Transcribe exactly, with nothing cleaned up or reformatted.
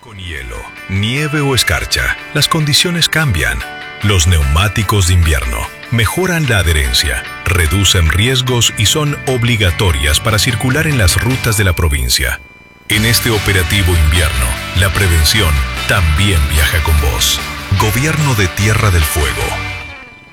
Con hielo, nieve o escarcha, las condiciones cambian. Los neumáticos de invierno mejoran la adherencia, reducen riesgos y son obligatorias para circular en las rutas de la provincia. En este operativo invierno, la prevención también viaja con vos. Gobierno de Tierra del Fuego.